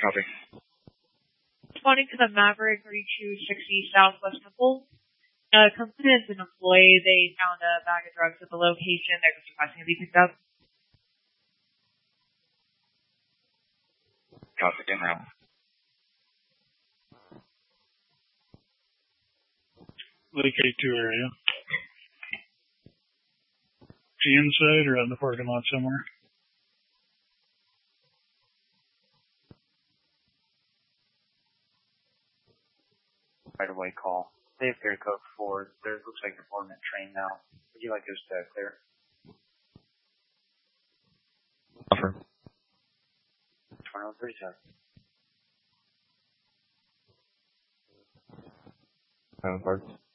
Copy. Responding to the Maverick 3260 Southwest Temple. Compliments an employee. They found a bag of drugs at the location. They're just requesting to be picked up. Copy. In route. Lake A2 area. Is he inside or on the parking lot somewhere? Right away call. They have clear code 4. There looks like they're boarding a train now. Would you like us to clear? Offer. 2137. Parts.